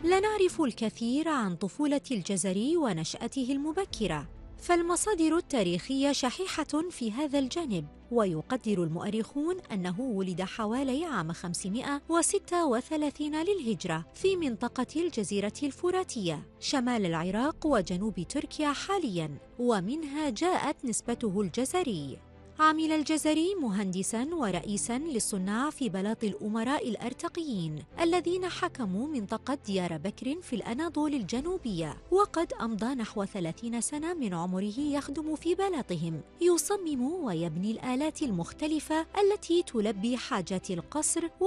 لا نعرف الكثير عن طفولة الجزري ونشأته المبكرة، فالمصادر التاريخية شحيحة في هذا الجانب، ويقدر المؤرخون أنه ولد حوالي عام 536 للهجرة في منطقة الجزيرة الفراتية شمال العراق وجنوب تركيا حالياً، ومنها جاءت نسبته الجزري. عمل الجزري مهندساً ورئيساً للصناع في بلاط الأمراء الأرتقيين الذين حكموا منطقة ديار بكر في الأناضول الجنوبية، وقد أمضى نحو 30 سنة من عمره يخدم في بلاطهم، يصمم ويبني الآلات المختلفة التي تلبي حاجات القصر